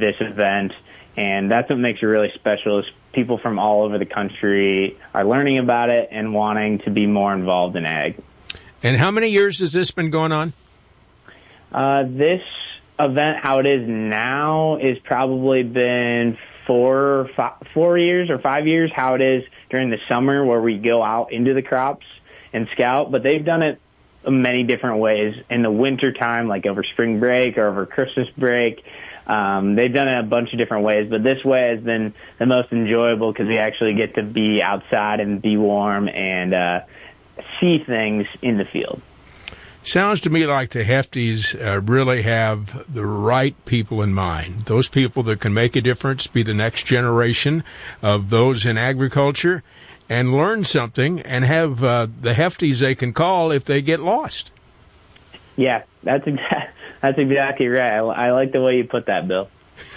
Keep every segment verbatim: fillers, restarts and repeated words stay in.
this event. And that's what makes it really special is people from all over the country are learning about it and wanting to be more involved in ag. And how many years has this been going on? Uh, this event, how it is now, is probably been four, five, four years or five years, how it is during the summer where we go out into the crops and scout. But they've done it many different ways in the winter time, like over spring break or over Christmas break. Um, they've done it a bunch of different ways, but this way has been the most enjoyable because we actually get to be outside and be warm and uh, see things in the field. Sounds to me like the Hefties uh, really have the right people in mind, those people that can make a difference, be the next generation of those in agriculture, and learn something and have uh, the Hefties they can call if they get lost. Yeah, that's exactly. That's exactly right. I, I like the way you put that, Bill.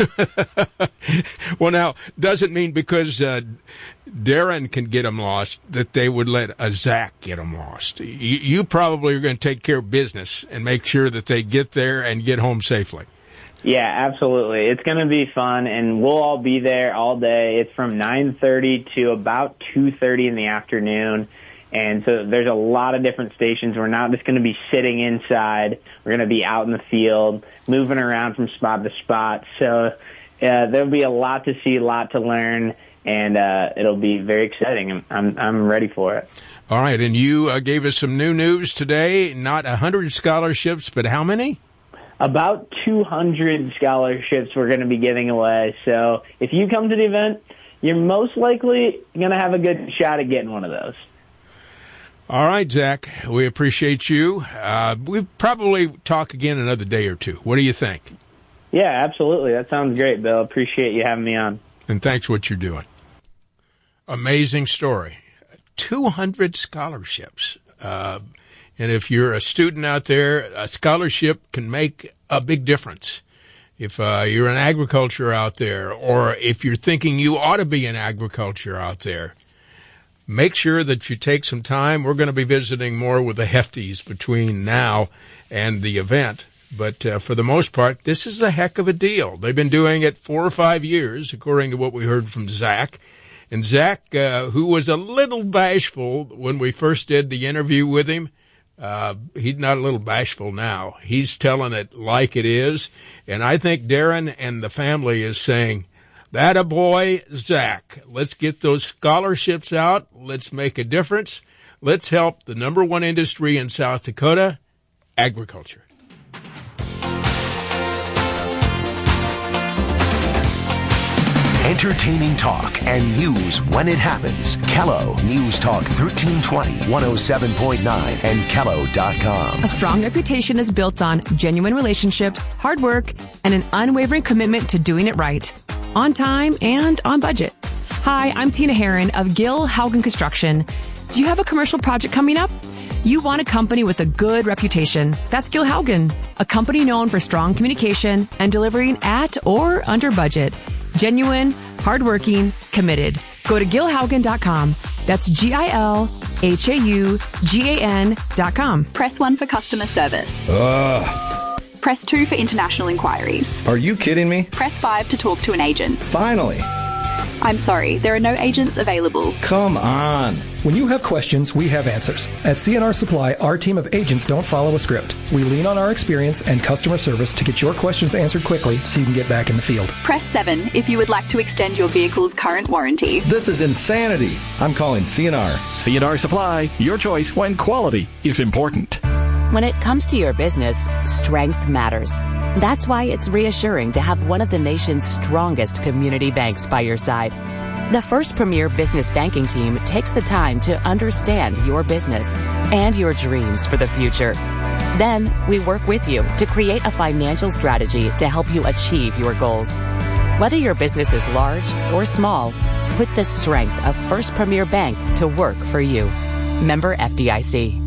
Well, now, doesn't mean because uh, Darren can get them lost that they would let a Zach get them lost. You, you probably are going to take care of business and make sure that they get there and get home safely. Yeah, absolutely. It's going to be fun, and we'll all be there all day. It's from nine thirty to about two thirty in the afternoon. And so there's a lot of different stations. We're not just going to be sitting inside. We're going to be out in the field, moving around from spot to spot. So uh, there'll be a lot to see, a lot to learn, and uh, it'll be very exciting. I'm, I'm I'm ready for it. All right, and you uh, gave us some new news today. Not one hundred scholarships, but how many? About two hundred scholarships we're going to be giving away. So if you come to the event, you're most likely going to have a good shot at getting one of those. All right, Zach, we appreciate you. Uh, we'll probably talk again another day or two. What do you think? Yeah, absolutely. That sounds great, Bill. Appreciate you having me on. And thanks for what you're doing. Amazing story. two hundred scholarships. Uh, and if you're a student out there, a scholarship can make a big difference. If uh, you're in agriculture out there, or if you're thinking you ought to be in agriculture out there, make sure that you take some time. We're going to be visiting more with the Hefties between now and the event. But uh, for the most part, this is a heck of a deal. They've been doing it four or five years, according to what we heard from Zach. And Zach, uh, who was a little bashful when we first did the interview with him, uh, he's not a little bashful now. He's telling it like it is. And I think Darren and the family is saying, "That a boy, Zach. Let's get those scholarships out. Let's make a difference. Let's help the number one industry in South Dakota, agriculture." Entertaining talk and news when it happens. Kello News Talk thirteen twenty, one oh seven point nine, and kello dot com. A strong reputation is built on genuine relationships, hard work, and an unwavering commitment to doing it right. On time and on budget. Hi, I'm Tina Herron of Gill Haugen Construction. Do you have a commercial project coming up? You want a company with a good reputation. That's Gill Haugen, a company known for strong communication and delivering at or under budget. Genuine, hardworking, committed. Go to gil haugen dot com. That's G I L H A U G A N dot com. Press one for customer service. Ugh. Press two for international inquiries. Are you kidding me? Press five to talk to an agent. Finally. I'm sorry, there are no agents available. Come on. When you have questions, we have answers. At C N R Supply, our team of agents don't follow a script. We lean on our experience and customer service to get your questions answered quickly so you can get back in the field. Press seven if you would like to extend your vehicle's current warranty. This is insanity. I'm calling C N R. C N R Supply, your choice when quality is important. When it comes to your business, strength matters. That's why it's reassuring to have one of the nation's strongest community banks by your side. The First Premier Business Banking Team takes the time to understand your business and your dreams for the future. Then, we work with you to create a financial strategy to help you achieve your goals. Whether your business is large or small, put the strength of First Premier Bank to work for you. Member F D I C.